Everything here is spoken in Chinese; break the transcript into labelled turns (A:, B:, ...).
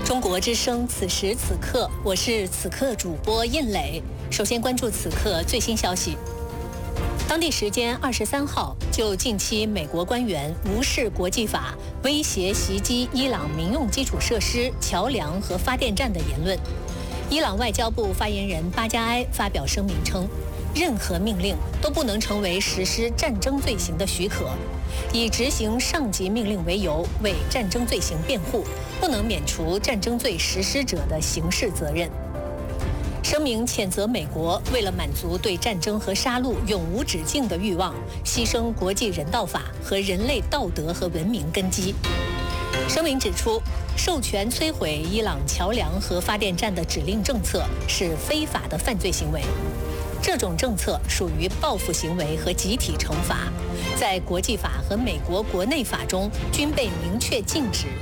A: 中国之声，此时此刻，我是此刻主播印磊。首先关注此刻最新消息。当地时间23号，就近期美国官员无视国际法、威胁袭击伊朗民用基础设施、桥梁和发电站的言论，伊朗外交部发言人巴加埃发表声明称，任何命令都不能成为实施战争罪行的许可，以执行上级命令为由为战争罪行辩护，不能免除战争罪实施者的刑事责任。声明谴责美国为了满足对战争和杀戮永无止境的欲望，牺牲国际人道法和人类道德和文明根基。声明指出，授权摧毁伊朗桥梁和发电站的指令政策是非法的犯罪行为，这种政策属于报复行为和集体惩罚，在国际法和美国国内法中均被明确禁止